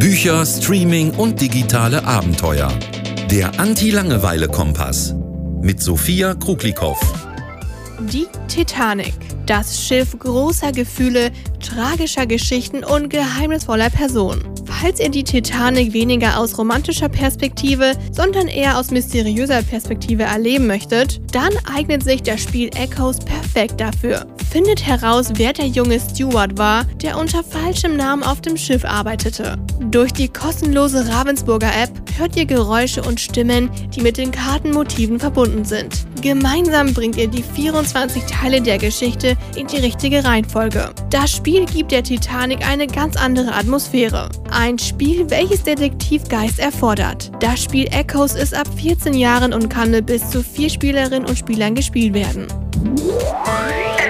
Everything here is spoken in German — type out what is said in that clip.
Bücher, Streaming und digitale Abenteuer. Der Anti-Langeweile-Kompass mit Sophia Kruglikow. Die Titanic. Das Schiff großer Gefühle, tragischer Geschichten und geheimnisvoller Personen. Falls ihr die Titanic weniger aus romantischer Perspektive, sondern eher aus mysteriöser Perspektive erleben möchtet, dann eignet sich das Spiel Echoes perfekt dafür. Findet heraus, wer der junge Steward war, der unter falschem Namen auf dem Schiff arbeitete. Durch die kostenlose Ravensburger App hört ihr Geräusche und Stimmen, die mit den Kartenmotiven verbunden sind. Gemeinsam bringt ihr die 24 Teile der Geschichte in die richtige Reihenfolge. Das Spiel gibt der Titanic eine ganz andere Atmosphäre. Ein Spiel, welches Detektivgeist erfordert. Das Spiel Echoes ist ab 14 Jahren und kann mit bis zu 4 Spielerinnen und Spielern gespielt werden.